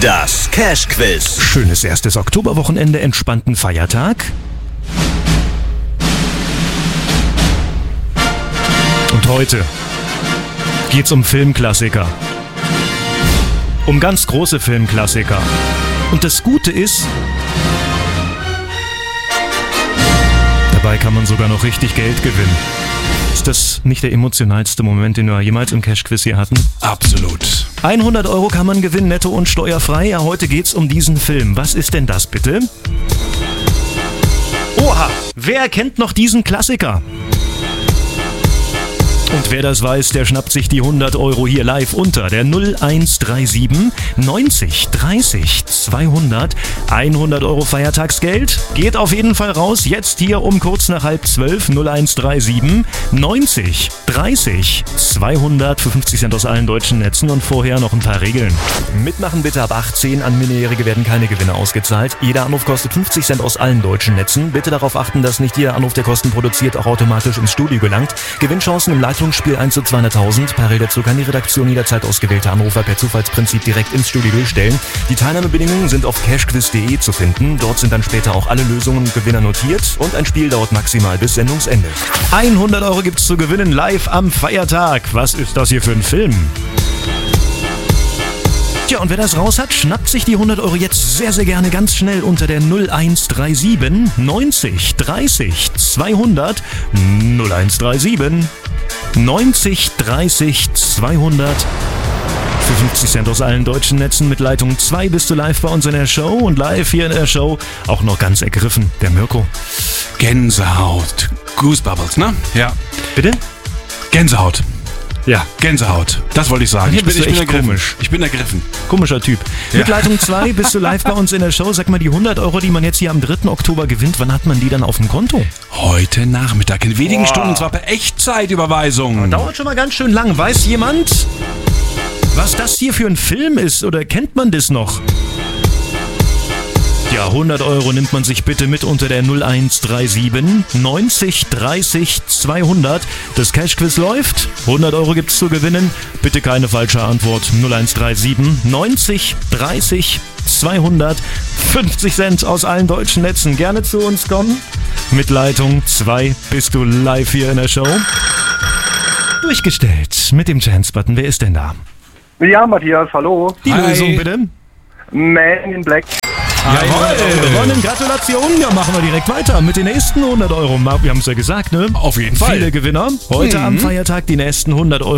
Das Cash-Quiz. Schönes erstes Oktoberwochenende, entspannten Feiertag. Und heute geht's um Filmklassiker. Um ganz große Filmklassiker. Und das Gute ist, dabei kann man sogar noch richtig Geld gewinnen. Ist das nicht der emotionalste Moment, den wir jemals im Cash-Quiz hier hatten? Absolut. 100 € kann man gewinnen, netto und steuerfrei. Ja, heute geht's um diesen Film. Was ist denn das bitte? Oha, wer kennt noch diesen Klassiker? Und wer das weiß, der schnappt sich die 100 € hier live unter der 0137 90 30 200. 100 € Feiertagsgeld geht auf jeden Fall raus. Jetzt hier um kurz nach 11:30 0137 90 30 200 für 50 Cent aus allen deutschen Netzen. Und vorher noch ein paar Regeln. Mitmachen bitte ab 18. An Minderjährige werden keine Gewinne ausgezahlt. Jeder Anruf kostet 50 Cent aus allen deutschen Netzen. Bitte darauf achten, dass nicht jeder Anruf, der Kosten produziert, auch automatisch ins Studio gelangt. Gewinnchancen im Leitungsspiel 1 zu 200.000. Parallel dazu kann die Redaktion jederzeit ausgewählte Anrufer per Zufallsprinzip direkt ins Studio durchstellen. Die Teilnahmebedingungen sind auf cashquiz.de zu finden. Dort sind dann später auch alle Lösungen und Gewinner notiert. Und ein Spiel dauert maximal bis Sendungsende. 100 € gibt's zu gewinnen live am Feiertag. Was ist das hier für ein Film? Tja, und wer das raus hat, schnappt sich die 100 € jetzt sehr, sehr gerne ganz schnell unter der 0137 90 30 200. 0137 90 30 200. Für 50 Cent aus allen deutschen Netzen mit Leitung 2 bist du live bei uns in der Show. Und live hier in der Show auch noch ganz ergriffen, der Mirko. Gänsehaut. Goosebubbles, ne? Ja. Bitte? Gänsehaut. Ja. Gänsehaut. Das wollte ich sagen. Hier bist du echt ergriffen. komisch. Ich bin ergriffen. Komischer Typ. Ja. Mit Leitung 2 bist du live bei uns in der Show. Sag mal, die 100 €, die man jetzt hier am 3. Oktober gewinnt, wann hat man die dann auf dem Konto? Heute Nachmittag, in wenigen Stunden, und zwar per Echtzeitüberweisung. Dauert schon mal ganz schön lang. Weiß jemand, was das hier für ein Film ist? Oder kennt man das noch? Ja, 100 € nimmt man sich bitte mit unter der 0137 90 30 200. Das Cash-Quiz läuft. 100 € gibt's zu gewinnen. Bitte keine falsche Antwort. 0137 90 30 200. 50 Cent aus allen deutschen Netzen. Gerne zu uns kommen. Mit Leitung 2 bist du live hier in der Show. Durchgestellt mit dem Chance-Button. Wer ist denn da? Ja, Matthias, hallo. Die Hi. Lösung bitte. Man in Black. Jawohl, gewonnen, Gratulation. Ja, machen wir direkt weiter mit den nächsten 100 €. Wir haben es ja gesagt, ne? Auf jeden Fall. Viele Gewinner. Heute am Feiertag die nächsten 100 €.